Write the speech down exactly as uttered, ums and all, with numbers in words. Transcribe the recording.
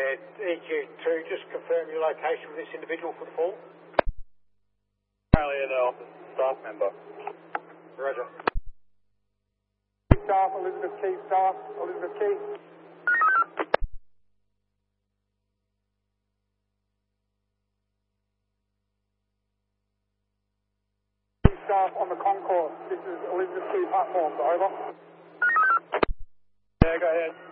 E Q two, just confirm your location with this individual for the fall. Currently an office staff member. Roger. Staff, Elizabeth Key, staff, Elizabeth Key. Staff on the concourse. This is Elizabeth Key platform. Over. Yeah, go ahead.